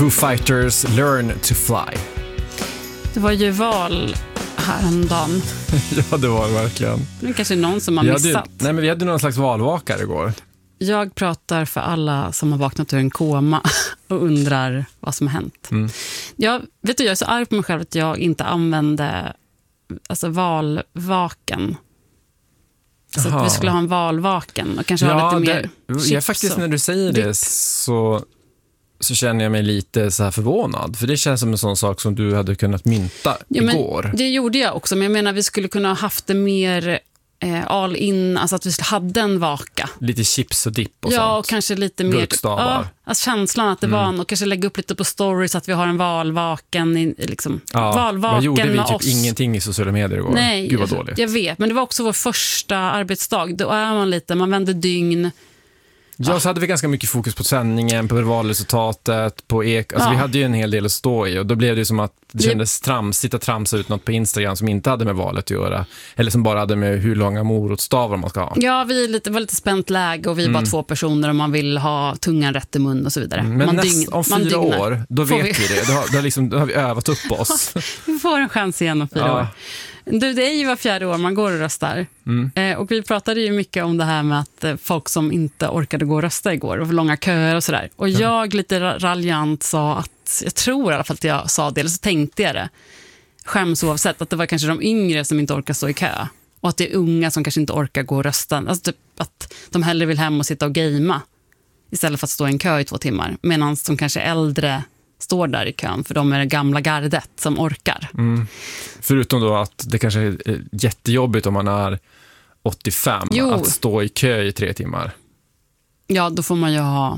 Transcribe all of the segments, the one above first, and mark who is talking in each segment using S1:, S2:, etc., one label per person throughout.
S1: Foo Fighters Learn to Fly.
S2: Det var ju val häromdagen.
S1: Ja, det var verkligen.
S2: Det är kanske någon som har missat.
S1: Vi hade någon slags valvakare igår.
S2: Jag pratar för alla som har vaknat ur en koma och undrar vad som har hänt. Jag är så arg på mig själv att jag inte använde valvaken. Så att vi skulle ha en valvaken och kanske ha lite mer
S1: chips. Faktiskt när du säger det så känner jag mig lite så här förvånad. För det känns som en sån sak som du hade kunnat mynta igår.
S2: Men det gjorde jag också. Men jag menar vi skulle kunna ha haft det mer all in. Alltså att vi hade en vaka.
S1: Lite chips och dipp och sånt.
S2: Ja, och kanske lite mer.
S1: Burkstavar.
S2: Alltså känslan att det var och kanske lägga upp lite på stories att vi har en valvaken. Valvaken
S1: vad gjorde vi?
S2: med
S1: typ
S2: oss.
S1: Ingenting i sociala medier igår.
S2: Nej,
S1: Gud vad dåligt.
S2: Jag vet. Men det var också vår första arbetsdag. Då är man vänder dygn.
S1: Ja, så hade vi ganska mycket fokus på sändningen, på valresultatet, på vi hade ju en hel del att stå i och då blev det som att det kändes tramsigt att tramsa ut något på Instagram som inte hade med valet att göra eller som bara hade med hur långa morotstavar man ska ha. Ja,
S2: var lite spänt läge och vi är bara 2 personer och man vill ha tungan rätt i mun och så vidare.
S1: Men om 4 år, då vet vi det. Då har vi övat upp oss.
S2: Vi får en chans igen om 4 år. Det är ju var 4:e år man går och röstar. Och vi pratade ju mycket om det här med att folk som inte orkade gå och rösta igår och för långa köer och sådär. Och jag lite raljant sa att, jag tror i alla fall att jag sa det, eller så tänkte jag det, skäms oavsett, att det var kanske de yngre som inte orkar stå i kö. Och att det är unga som kanske inte orkar gå och rösta. Alltså typ att de hellre vill hem och sitta och gamea istället för att stå i en kö i 2 timmar. Medan de kanske äldre står där i kön för de är det gamla gardet som orkar.
S1: Förutom då att det kanske är jättejobbigt om man är 85 att stå i kö i 3 timmar. Ja,
S2: då får man ju ha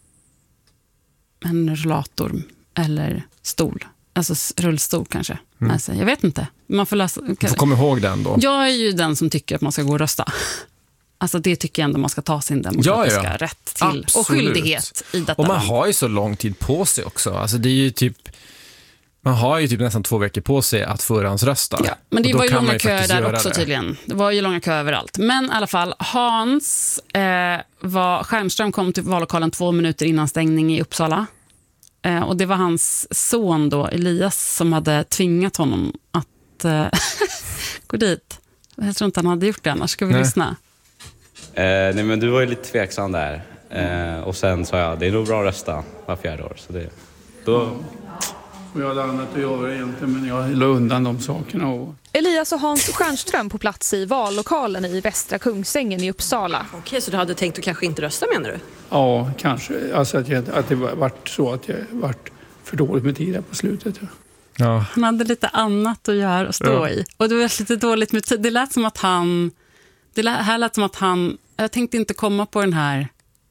S2: en rullator eller stol. Alltså rullstol kanske. Alltså, jag vet inte. Man får
S1: komma ihåg den då.
S2: Jag är ju den som tycker att man ska gå och rösta. Alltså det tycker jag ändå man ska ta sin demokratiska rätt till. Absolut. Och skyldighet i detta.
S1: Och man har ju så lång tid på sig också. Alltså det är ju typ, man har ju typ nästan 2 vecker på sig att förhandsrösta. Ja,
S2: men det var ju långa köer där också tydligen. Det var ju långa köer överallt. Men i alla fall, Stjernström kom till vallokalen 2 minuter innan stängning i Uppsala. Och det var hans son då, Elias, som hade tvingat honom att gå dit. Jag tror inte han hade gjort det annars. Ska vi lyssna?
S3: Nej, men du var ju lite tveksam där. Och sen sa jag, det är nog bra att rösta var 4:e år. Så det, då...
S4: Och jag hade annat att göra egentligen, men jag la undan de sakerna.
S5: Elias och Hans Stjernström på plats i vallokalen i Västra Kungsängen i Uppsala.
S6: Okej, så du hade tänkt att kanske inte rösta, menar du?
S4: Ja, kanske. Alltså att det vart så att jag vart för dåligt med tiden på slutet.
S1: Ja.
S2: Han hade lite annat att göra och stå i. Och det var lite dåligt med tid. Det lät som att han... Jag tänkte inte komma på den här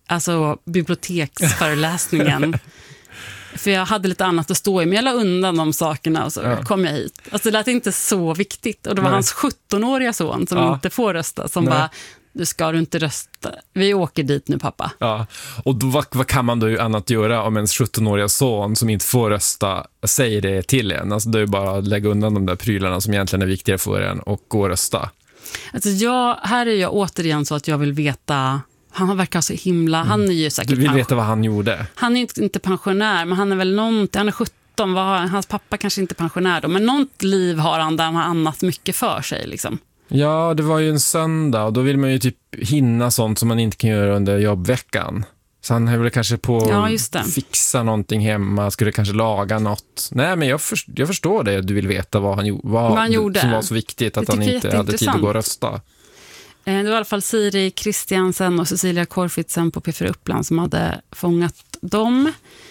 S2: biblioteksföreläsningen. För jag hade lite annat att stå i. Men jag la undan de sakerna och så kom jag hit. Alltså det lät inte så viktigt. Och det var hans 17-åriga son som inte får rösta. Som bara, du ska inte rösta. Vi åker dit nu, pappa.
S1: Ja, och då, vad kan man då annat göra om ens 17-åriga son som inte får rösta säger det till en? Alltså det är ju bara att lägga undan de där prylarna som egentligen är viktiga för en och gå och rösta. Alltså
S2: här är jag återigen så att jag vill veta... Han verkar så himla... Han är ju säkert...
S1: Du vill veta vad han gjorde?
S2: Han är inte pensionär, men han är väl någonting... Han är 17, hans pappa kanske inte är pensionär då, men något liv har han där han har annat mycket för sig liksom.
S1: Ja, det var ju en söndag och då vill man ju typ hinna sånt som man inte kan göra under jobbveckan. Så han är väl kanske på fixa någonting hemma, skulle kanske laga något. Nej, men jag förstår det. Du vill veta vad han gjorde som var så viktigt att han inte hade tid att gå och rösta.
S2: Det var i alla fall Siri Kristiansen och Cecilia Korfitsen på P4 Uppland som hade fångat dem.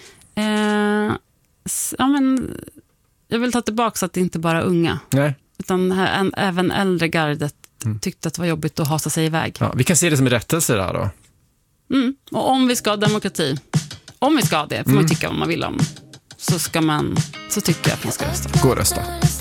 S2: Jag vill ta tillbaka så att det inte bara unga.
S1: Nej.
S2: Utan även äldre gardet tyckte att det var jobbigt att hasa sig iväg.
S1: Ja, vi kan se det som en rättelse där då.
S2: Och om vi ska ha demokrati, om vi ska ha det, får man tycka vad man vill om, så tycker jag att man ska rösta.
S1: Gå och rösta.